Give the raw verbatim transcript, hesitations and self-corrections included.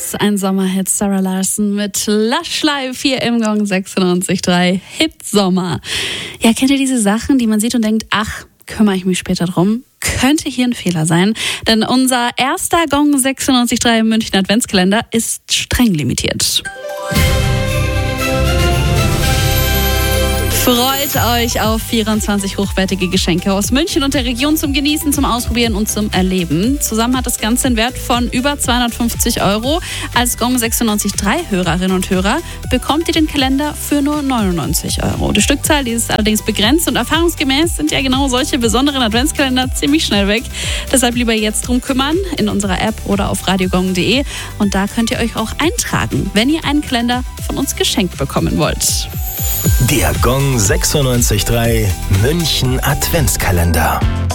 ein Sommerhit. Sarah Larson mit Lush Live hier im Gong sechsundneunzig Komma drei Hit Sommer. Ja, kennt ihr diese Sachen, die man sieht und denkt, ach, kümmere ich mich später drum? Könnte hier ein Fehler sein, denn unser erster Gong sechsundneunzig Komma drei München Adventskalender ist streng limitiert. Freut euch auf vierundzwanzig hochwertige Geschenke aus München und der Region zum Genießen, zum Ausprobieren und zum Erleben. Zusammen hat das Ganze einen Wert von über zweihundertfünfzig Euro. Als Gong sechsundneunzig Komma drei Hörerinnen und Hörer bekommt ihr den Kalender für nur neunundneunzig Euro. Die Stückzahl die ist allerdings begrenzt und erfahrungsgemäß sind ja genau solche besonderen Adventskalender ziemlich schnell weg. Deshalb lieber jetzt drum kümmern in unserer App oder auf radiogong punkt de und da könnt ihr euch auch eintragen, wenn ihr einen Kalender von uns geschenkt bekommen wollt. Der Gong sechsundneunzig Komma drei München Adventskalender.